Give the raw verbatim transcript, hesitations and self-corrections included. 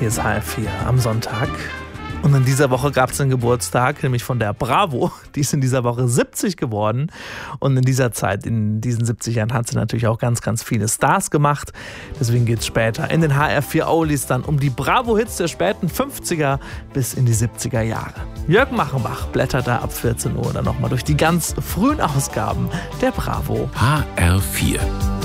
Hier ist H R vier am Sonntag. Und in dieser Woche gab es einen Geburtstag, nämlich von der Bravo. Die ist in dieser Woche siebzig geworden. Und in dieser Zeit, in diesen siebzig Jahren, hat sie natürlich auch ganz, ganz viele Stars gemacht. Deswegen geht es später in den H R vier Oldies dann um die Bravo-Hits der späten fünfziger bis in die siebziger Jahre. Jörg Machenbach blättert da ab vierzehn Uhr dann nochmal durch die ganz frühen Ausgaben der Bravo. H R vier